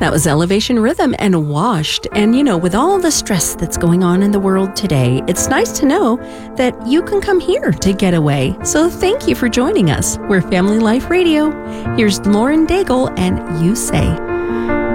That was Elevation Rhythm and Washed. And with all the stress that's going on in the world today, it's nice to know that you can come here to get away. So thank you for joining us. We're Family Life Radio. Here's Lauren Daigle and You Say.